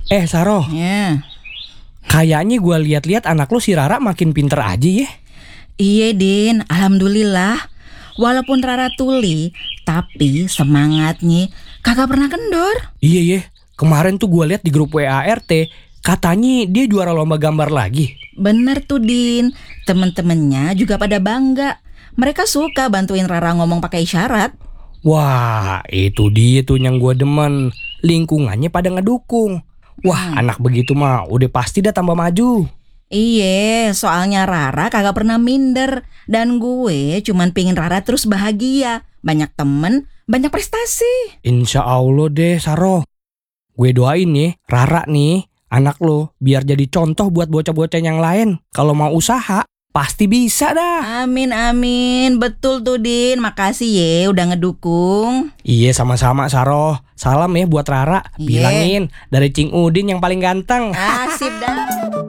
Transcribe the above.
Saroh, Ya. kayaknya gue lihat-lihat anak lu si Rara makin pinter aja ya. Iya Din, alhamdulillah. Walaupun Rara tuli, tapi semangatnya kagak pernah kendor. Iya ya, kemarin tuh gue lihat di grup WA RT, katanya dia juara lomba gambar lagi. Bener tuh Din, temen-temennya juga pada bangga. Mereka suka bantuin Rara ngomong pakai isyarat. Wah, itu dia tuh yang gue demen. Lingkungannya pada ngedukung. Wah, anak begitu mah udah pasti dah tambah maju. Iya, soalnya Rara kagak pernah minder. Dan gue cuman pingin Rara terus bahagia. Banyak temen, banyak prestasi. Insya Allah deh, Saroh. Gue doain nih, Rara nih, anak lo biar jadi contoh buat bocah-bocah yang lain. Kalau mau usaha, pasti bisa dah. Amin, amin. Betul tuh Din, makasih ya udah ngedukung. Iya, sama-sama, Saroh. Salam ya buat Rara. Iya. Bilangin dari Cing Udin yang paling ganteng. Sip dah.